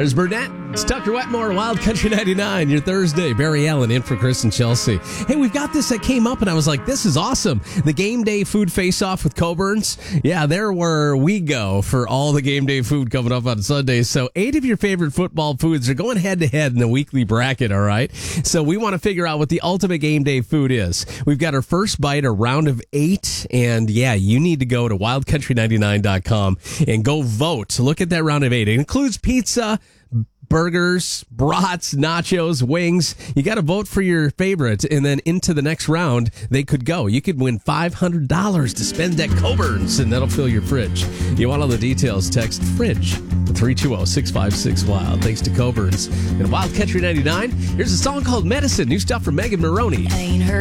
There's Burnett. It's Tucker Wetmore, Wild Country 99, your Thursday. Barry Allen in for Chris and Chelsea. Hey, we've got this that came up, and I was like, this is awesome. The Game Day Food Face-Off with Coburn's. Yeah, there where we go for all the Game Day food coming up on Sunday. So 8 of your favorite football foods are going head-to-head in the weekly bracket, all right? So we want to figure out what the ultimate Game Day food is. We've got our first bite, a round of 8, and yeah, you need to go to wildcountry99.com and go vote. Look at that round of 8. It includes pizza, burgers, brats, nachos, wings. You got to vote for your favorite, and then into the next round, they could go. You could win $500 to spend at Coburn's, and that'll fill your fridge. You want all the details, text FRIDGE to 320-656-WILD. Thanks to Coburn's. And Wild Country 99, here's a song called Medicine. New stuff from Megan Maroney. I ain't heard